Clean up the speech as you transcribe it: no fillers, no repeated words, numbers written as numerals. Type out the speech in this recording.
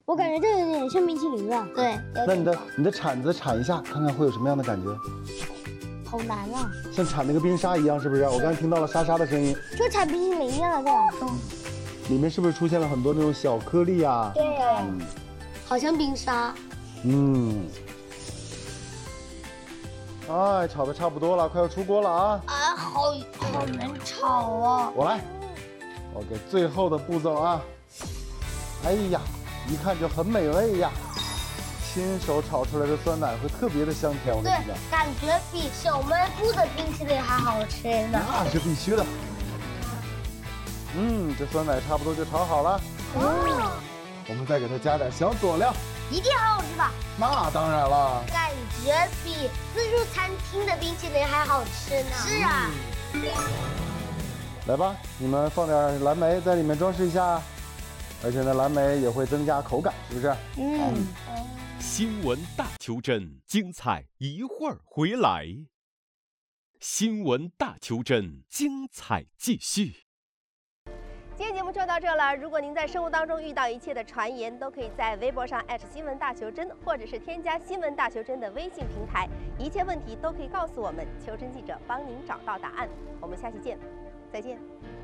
我感觉这有点像冰淇淋了。 对， 那你的铲子铲一下，看看会有什么样的感觉？ 好难啊！ 像铲那个冰沙一样，是不是？我刚才听到了沙沙的声音。 就铲冰淇淋一样的，对吧？ 里面是不是出现了很多那种小颗粒啊？ 对，好像冰沙。 哎，炒的差不多了，快要出锅了啊！ 啊，好难炒哦。 我来，我给最后的步骤啊！哎呀，一看就很美味呀！亲手炒出来的酸奶会特别的香甜，我跟你讲， 感觉比小卖部的冰淇淋还好吃呢。 那是必须的。这酸奶差不多就炒好了。我们再给它加点小佐料， 一定好好吃吧？ 那当然了。 感觉比自助餐厅的冰淇淋还好吃呢。是啊。 来吧，你们放点蓝莓在里面装饰一下，而且呢，蓝莓也会增加口感，是不是？ 新闻大求真，精彩一会儿回来。新闻大求真，精彩继续。 今天节目就到这了。如果您在生活当中遇到一切的传言，都可以在微博上新闻大求真，或者是添加新闻大求真的微信平台，一切问题都可以告诉我们，求真记者帮您找到答案。我们下期见，再见。